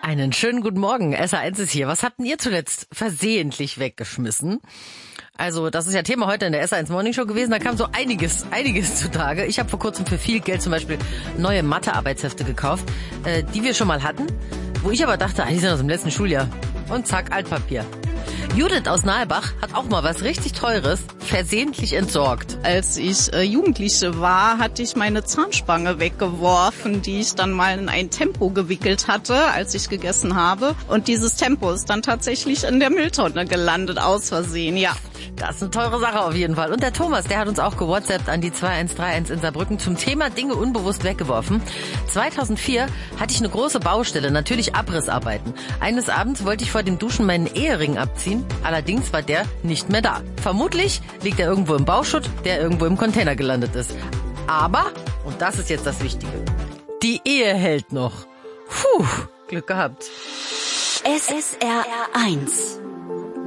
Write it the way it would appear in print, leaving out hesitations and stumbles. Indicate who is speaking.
Speaker 1: Einen schönen guten Morgen. SA1 ist hier. Was habt denn ihr zuletzt versehentlich weggeschmissen? Also, das ist ja Thema heute in der SA1 Morning Show gewesen. Da kam so einiges zutage. Ich habe vor kurzem für viel Geld zum Beispiel neue Mathe-Arbeitshefte gekauft, die wir schon mal hatten, wo ich aber dachte, die sind aus dem letzten Schuljahr. Und zack, Altpapier. Judith aus Nahelbach hat auch mal was richtig Teures versehentlich entsorgt.
Speaker 2: Als ich Jugendliche war, hatte ich meine Zahnspange weggeworfen, die ich dann mal in ein Tempo gewickelt hatte, als ich gegessen habe. Und dieses Tempo ist dann tatsächlich in der Mülltonne gelandet, aus Versehen, ja.
Speaker 1: Das ist eine teure Sache auf jeden Fall. Und der Thomas, der hat uns auch gewhatsappt an die 2131 in Saarbrücken zum Thema Dinge unbewusst weggeworfen. 2004 hatte ich eine große Baustelle, natürlich Abrissarbeiten. Eines Abends wollte ich vor dem Duschen meinen Ehering abziehen, allerdings war der nicht mehr da. Vermutlich liegt er irgendwo im Bauschutt, der irgendwo im Container gelandet ist. Aber, und das ist jetzt das Wichtige, die Ehe hält noch. Puh, Glück gehabt.
Speaker 3: SSR1